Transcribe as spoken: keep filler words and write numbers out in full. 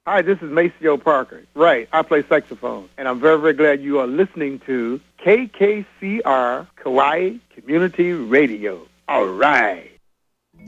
Hi, this is Maceo Parker. Right, I play saxophone, and I'm very, very glad you are listening to K K C R Kauai Community Radio. All right.